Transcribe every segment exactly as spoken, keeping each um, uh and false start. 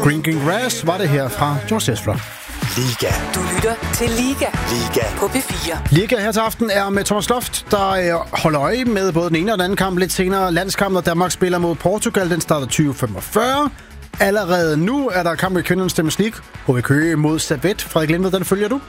Green Green Grass var det her fra George Ezra. Liga. Du lytter til Liga. Liga. På P fire. Liga her til aften er med Thomas Loft, der holder øje med både den ene og den anden kamp. Lidt senere landskamp, og Danmark spiller mod Portugal. Den starter tyve femogfyrre. Allerede nu er der kamp i kvindernes Champions League. H V Køge mod Servette. Frederik Lindved, den følger du?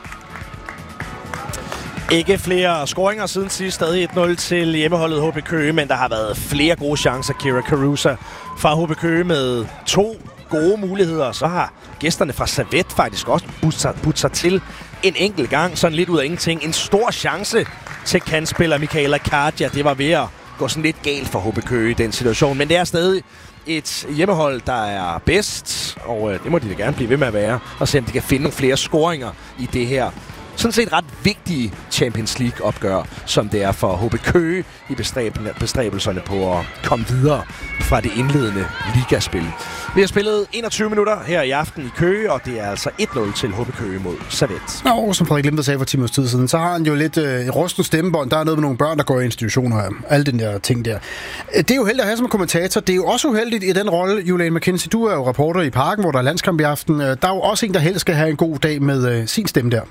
Ikke flere scoringer siden sidst. Stadig et nul til hjemmeholdet H B Køge, men der har været flere gode chancer. Kira Carusa fra H B Køge med to gode muligheder. Så har gæsterne fra Servette faktisk også budt sig til en enkelt gang. Sådan lidt ud af ingenting. En stor chance til kantspiller Michaela Cardia. Det var ved at gå sådan lidt galt for H B Køge i den situation. Men det er stadig et hjemmehold, der er bedst. Og øh, det må de da gerne blive ved med at være. Og se om de kan finde nogle flere scoringer i det her sådan set ret vigtige Champions League-opgør, som det er for H B Køge i bestræbelserne på at komme videre fra det indledende ligaspil. Vi har spillet enogtyve minutter her i aften i Køge, og det er altså et nul til H B Køge mod Servette. Og som Frederik Lindved sagde for ti minutters tid siden, så har han jo lidt øh, rusten stemmebånd. Der er noget med nogle børn, der går i institutioner og alle den der ting der. Det er jo heldigt at have som kommentator. Det er jo også uheldigt i den rolle, Julian McKenzie. Du er jo reporter i Parken, hvor der er landskamp i aften. Der er jo også en, der helst skal have en god dag med øh, sin stemme der.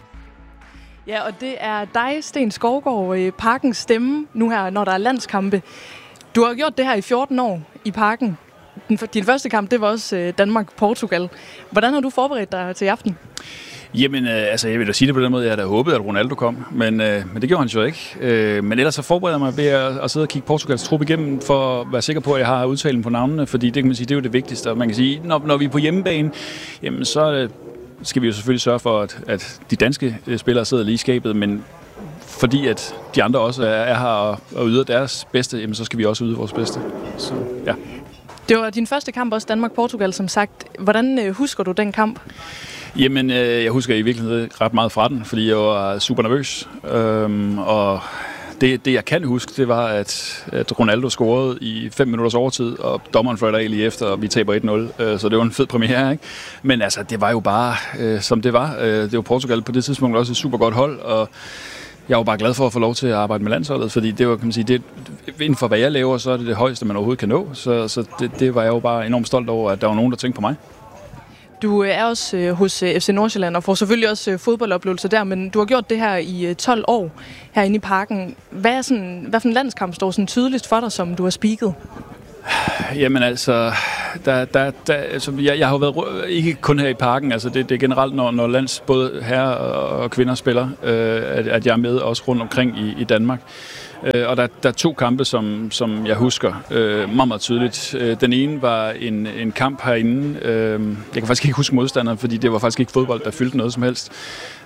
Ja, og det er dig, Sten Skovgaard, i Parkens stemme, nu her, når der er landskampe. Du har gjort det her i fjorten år i Parken. Din første kamp, det var også Danmark-Portugal. Hvordan har du forberedt dig til i aften? Jamen, øh, altså, jeg vil da sige det på den måde, jeg havde håbet, at Ronaldo kom, men, øh, men det gjorde han jo ikke. Øh, men ellers så forbereder jeg mig ved at, at sidde og kigge Portugals trup igennem, for at være sikker på, at jeg har udtalen på navnene, fordi det kan man sige, det er jo det vigtigste. Og man kan sige, når, når vi er på hjemmebane, jamen så øh, skal vi jo selvfølgelig sørge for, at, at de danske spillere sidder lige i skabet, men fordi at de andre også er, er her og, og yder deres bedste, jamen så skal vi også yde vores bedste. Så, ja. Det var din første kamp, også Danmark-Portugal, som sagt. Hvordan øh, husker du den kamp? Jamen, øh, jeg husker i virkeligheden ret meget fra den, fordi jeg var super nervøs. Øhm, og det, det, jeg kan huske, det var, at, at Ronaldo scorede i fem minutters overtid, og dommeren fløjter af lige efter, og vi taber et nul. Øh, så det var en fed premiere, ikke? Men altså, det var jo bare, øh, som det var. Øh, det var Portugal på det tidspunkt også et super godt hold, og jeg var bare glad for at få lov til at arbejde med landsholdet, fordi det var, kan man sige, det, inden for hvad jeg laver, så er det det højeste, man overhovedet kan nå. Så, så det, det var jeg jo bare enormt stolt over, at der var nogen, der tænkte på mig. Du er også øh, hos øh, F C Nordsjælland og får selvfølgelig også øh, fodboldoplevelser der, men du har gjort det her i øh, tolv år herinde i Parken. Hvad, er sådan, hvad for en landskamp står sådan tydeligst for dig, som du har speaket? Jamen altså, der, der, der, altså jeg, jeg har jo været ikke kun her i Parken, altså det, det er generelt, når, når lands både herrer og kvinder spiller, øh, at, at jeg er med også rundt omkring i, i Danmark. Øh, og der, der er to kampe, som, som jeg husker øh, meget, meget tydeligt. Øh, den ene var en, en kamp herinde. Øh, jeg kan faktisk ikke huske modstanderen, fordi det var faktisk ikke fodbold, der fyldte noget som helst.